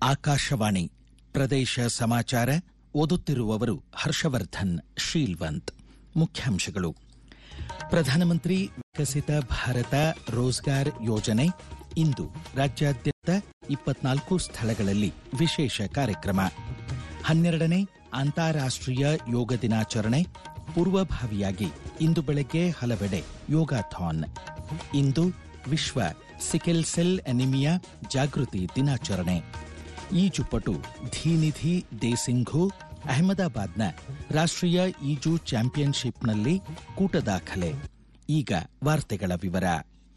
ಆಕಾಶವಾಣಿ ಪ್ರದೇಶ ಸಮಾಚಾರ ಓದುತ್ತಿರುವವರು ಹರ್ಷವರ್ಧನ್ ಶೀಲ್ವಂತ್. ಮುಖ್ಯಾಂಶಗಳು. ಪ್ರಧಾನಮಂತ್ರಿ ವಿಕಸಿತ ಭಾರತ ರೋಜ್ಗಾರ್ ಯೋಜನೆ ಇಂದು ರಾಜ್ಯಾದ್ಯಂತ 24 ಸ್ಥಳಗಳಲ್ಲಿ ವಿಶೇಷ ಕಾರ್ಯಕ್ರಮ. 12ನೇ ಅಂತಾರಾಷ್ಟ್ರೀಯ ಯೋಗ ದಿನಾಚರಣೆ ಪೂರ್ವಭಾವಿಯಾಗಿ ಇಂದು ಬೆಳಗ್ಗೆ ಹಲವೆಡೆ ಯೋಗಾಥಾನ್. ಇಂದು ವಿಶ್ವ ಸಿಕೆಲ್ ಸೆಲ್ ಅನಿಮಿಯಾ ಜಾಗೃತಿ ದಿನಾಚರಣೆ. ಈಜುಪಟು ಧೀನಿಧಿ ದೇಸಿಂಘು ಅಹಮದಾಬಾದ್ನ ರಾಷ್ಟ್ರೀಯ ಈಜು ಚಾಂಪಿಯನ್ಶಿಪ್ನಲ್ಲಿ ಕೂಟ ದಾಖಲೆ. ಈಗ ವಾರ್ತೆಗಳ ವಿವರ.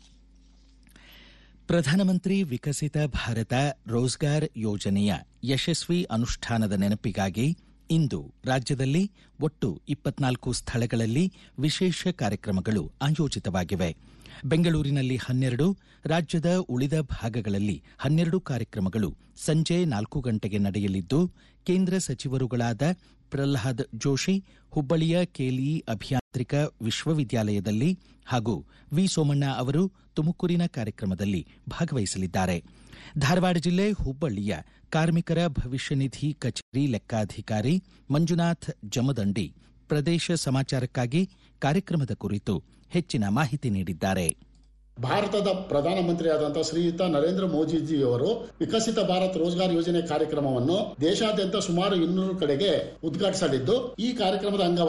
ಪ್ರಧಾನಮಂತ್ರಿ ವಿಕಸಿತ ಭಾರತ ರೋಜ್ಗಾರ್ ಯೋಜನೆಯ ಯಶಸ್ವಿ ಅನುಷ್ಠಾನದ ನೆನಪಿಗಾಗಿ ಇಂದು ರಾಜ್ಯದಲ್ಲಿ ಒಟ್ಟು 24 ಸ್ಥಳಗಳಲ್ಲಿ ವಿಶೇಷ ಕಾರ್ಯಕ್ರಮಗಳು ಆಯೋಜಿತವಾಗಿವೆ. ಬೆಂಗಳೂರಿನಲ್ಲಿ 12, ರಾಜ್ಯದ ಉಳಿದ ಭಾಗಗಳಲ್ಲಿ 12 ಕಾರ್ಯಕ್ರಮಗಳು ಸಂಜೆ 4 ಗಂಟೆಗೆ ನಡೆಯಲಿದ್ದು, ಕೇಂದ್ರ ಸಚಿವರುಗಳಾದ ಪ್ರಹ್ಲಾದ್ ಜೋಶಿ ಹುಬ್ಬಳ್ಳಿಯ ಕೆಎಲ್ಇ ಅಭಿಯಾಂತ್ರಿಕ ವಿಶ್ವವಿದ್ಯಾಲಯದಲ್ಲಿ ಹಾಗೂ ವಿ ಸೋಮಣ್ಣ ಅವರು ತುಮಕೂರಿನ ಕಾರ್ಯಕ್ರಮದಲ್ಲಿ ಭಾಗವಹಿಸಲಿದ್ದಾರೆ. ಧಾರವಾಡ ಜಿಲ್ಲೆ ಹುಬ್ಬಳ್ಳಿಯ ಕಾರ್ಮಿಕರ ಭವಿಷ್ಯ ನಿಧಿ ಕಚೇರಿ ಲೆಕ್ಕಾಧಿಕಾರಿ ಮಂಜುನಾಥ್ ಜಮದಂಡಿ ಪ್ರದೇಶ ಸಮಾಚಾರಕ್ಕಾಗಿ ಕಾರ್ಯಕ್ರಮದ ಕುರಿತು ಹೆಚ್ಚಿನ ಮಾಹಿತಿ ನೀಡಿದ್ದಾರೆ. ಭಾರತದ ಪ್ರಧಾನಮಂತ್ರಿಯಾದಂತಹ ಶ್ರೀಯುತ ನರೇಂದ್ರ ಮೋದಿಜಿಯವರು ವಿಕಸಿತ ಭಾರತ್ ರೋಜ್ಗಾರ್ ಯೋಜನೆ ಕಾರ್ಯಕ್ರಮವನ್ನು ದೇಶಾದ್ಯಂತ ಸುಮಾರು 200 ಕಡೆಗೆ ಉದ್ಘಾಟಿಸಲಿದ್ದು, ಈ ಕಾರ್ಯಕ್ರಮದ ಅಂಗವಾಗಿ